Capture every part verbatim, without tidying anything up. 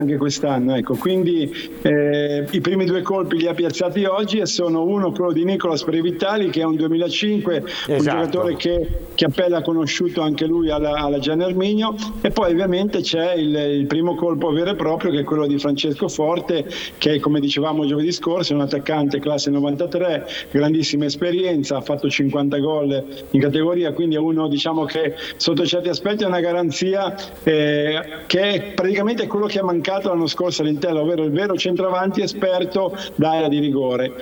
anche quest'anno, ecco. Quindi eh, i primi due colpi li ha piazzati oggi e sono uno quello di Nicolas Previtali, che è un duemilacinque, esatto. Un giocatore che, che appena ha conosciuto anche lui alla, alla Gian Erminio, e poi ovviamente c'è il, il primo colpo vero e proprio, che è quello di Francesco Forte, che come dicevamo giovedì scorso è un attaccante classe novantatré, grandissima esperienza, ha fatto cinquanta gol in categoria, quindi è uno, diciamo, che sotto certi aspetti è una garanzia eh, che è praticamente quello che è mancato l'anno scorso all'Inter, ovvero il vero centravanti esperto d'area di rigore.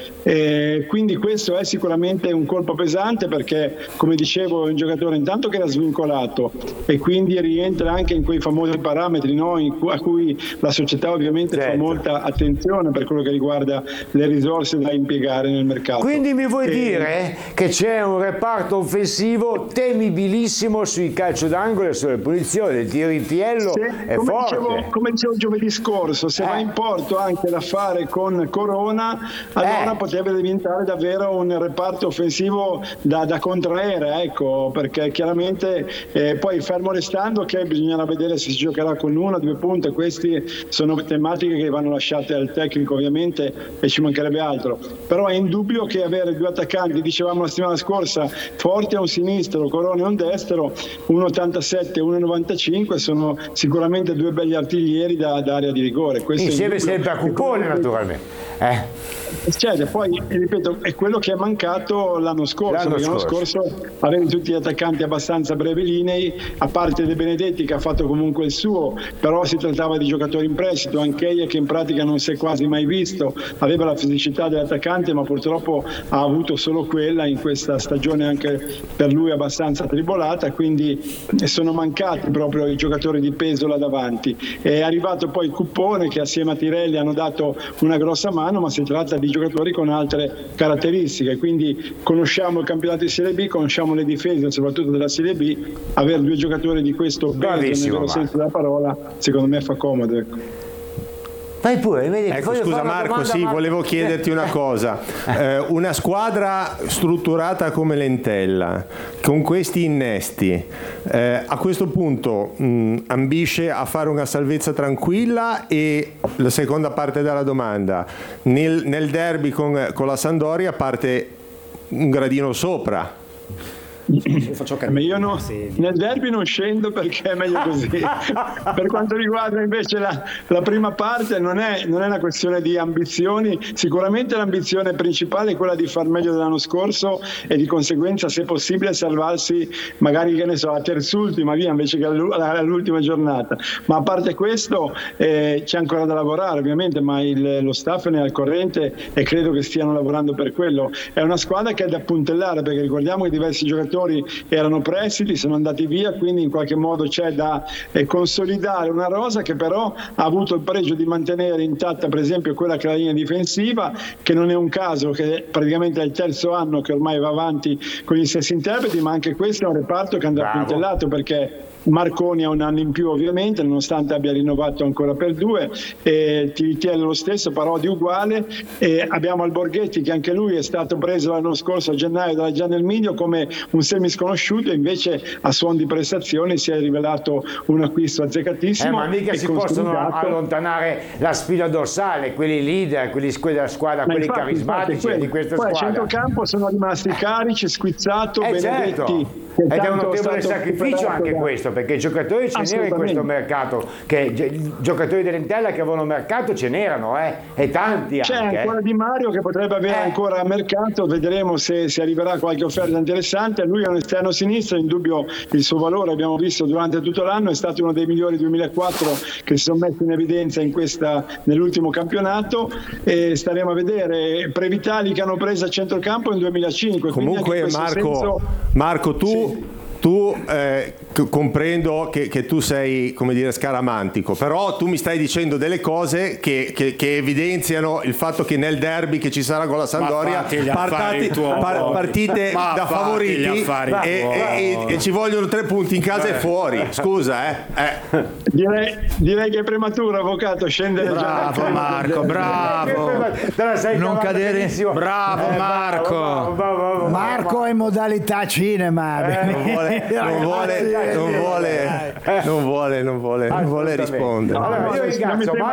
E quindi questo è sicuramente un colpo pesante, perché come dicevo è un giocatore intanto che era svincolato e quindi rientra anche in quei famosi parametri, no? in cu- a cui la società ovviamente certo. fa molta attenzione per quello che riguarda le risorse da impiegare nel mercato. Quindi mi vuoi e... dire che c'è un reparto offensivo temibilissimo sui calcio d'angolo e sulle punizioni, il tiro in piello è come forte. Dicevo, come dicevo giovedì scorso, se eh. va in porto anche da fare con Corona, allora eh. potrebbe diventare davvero un reparto offensivo da, da contraere, ecco, perché chiaramente eh, poi fermo restando che bisognerà vedere se si giocherà con una o due punte, queste sono tematiche che vanno lasciate al tecnico ovviamente e ci mancherebbe altro, però è indubbio che avere due attaccanti, dicevamo la settimana scorsa, Forte è un sinistro, Corona è un destro, uno ottantasette e uno novantacinque, sono sicuramente due belli artiglieri da, da area di rigore. Questo insieme sempre a Cupone naturalmente. Eh. Cioè, poi ripeto, è quello che è mancato l'anno scorso, l'anno perché l'anno scorso, scorso avevi tutti gli attaccanti abbastanza brevilinei, a parte De Benedetti che ha fatto comunque il suo, però si trattava di giocatori in prestito, anche che in pratica non si è quasi mai visto, aveva la fisicità dell'attaccante ma purtroppo ha avuto solo quella in questa stagione anche per lui abbastanza tribolata, quindi sono mancati proprio i giocatori di peso là davanti. È arrivato poi Cuppone che assieme a Tirelli hanno dato una grossa mano, ma si tratta di giocatori con altre caratteristiche, quindi conosciamo il campionato di Serie B, conosciamo le difese soprattutto della Serie B, avere due giocatori di questo peso nel vero senso della parola secondo me fa comodo, ecco. Vai pure, vedi, ecco, scusa Marco, domanda, sì, ma... volevo chiederti una cosa. Eh, una squadra strutturata come l'Entella, con questi innesti, eh, a questo punto mh, ambisce a fare una salvezza tranquilla? E la seconda parte della domanda, nel, nel derby con, con la Sampdoria parte un gradino sopra. Ma io no, nel derby non scendo perché è meglio così. Per quanto riguarda invece la, la prima parte, non è, non è una questione di ambizioni, sicuramente l'ambizione principale è quella di far meglio dell'anno scorso e di conseguenza se possibile salvarsi magari, che ne so, la terzultima via invece che all'ultima giornata, ma a parte questo eh, c'è ancora da lavorare ovviamente, ma il, lo staff ne è al corrente e credo che stiano lavorando per quello. È una squadra che è da puntellare, perché ricordiamo che diversi giocatori erano prestiti, sono andati via, quindi in qualche modo c'è da eh, consolidare una rosa che però ha avuto il pregio di mantenere intatta per esempio quella che è la linea difensiva, che non è un caso che praticamente è il terzo anno che ormai va avanti con gli stessi interpreti, ma anche questo è un reparto che andrà Bravo. puntellato, perché Marconi ha un anno in più ovviamente, nonostante abbia rinnovato ancora per due, e Tiritiello lo stesso, Parodi uguale, e abbiamo Alborghetti che anche lui è stato preso l'anno scorso a gennaio dalla Gian Erminio come un semi sconosciuto, invece a suon di prestazioni si è rivelato un acquisto azzeccatissimo. Eh, ma mica si possono allontanare la spina dorsale, quelli leader, quelli della squadra, ma quelli infatti, carismatici infatti, quelli, di questa poi squadra. Poi a centrocampo sono rimasti Carici, Squizzato, eh, Benedetti. Certo. Ed è un notevole sacrificio anche questo, perché giocatori ce n'erano in questo mercato, che giocatori dell'Entella che avevano mercato ce n'erano, eh, e tanti c'è anche. C'è ancora eh. Di Mario che potrebbe avere eh. ancora mercato, vedremo se, se arriverà qualche offerta interessante. Lui è un esterno sinistro, in dubbio il suo valore, abbiamo visto durante tutto l'anno, è stato uno dei migliori duemilaquattro che si sono messi in evidenza in questa, nell'ultimo campionato, e staremo a vedere. Previtali che hanno preso a centrocampo nel duemilacinque. Comunque Marco, senso... Marco tu sì. Tu eh, comprendo che, che tu sei, come dire, scaramantico, però tu mi stai dicendo delle cose che, che, che evidenziano il fatto che nel derby che ci sarà con la Sampdoria partati, par, partite ma da favoriti e, e, e, e ci vogliono tre punti in casa eh. e fuori. Scusa, eh. eh. Direi, direi che è prematuro, avvocato, scendere. Bravo già Marco, bravo. Non cadere. Bravo Marco. Marco è in modalità cinema. Eh, non vuole non vuole, non vuole, non vuole, non vuole, non vuole rispondere. Allora, io ringrazio